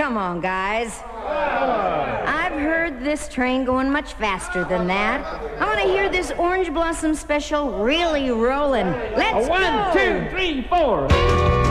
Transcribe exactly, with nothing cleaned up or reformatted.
Come on, guys. I've heard this train going much faster than that. I want to hear this Orange Blossom special really rolling. Let's One, go! two, three, four.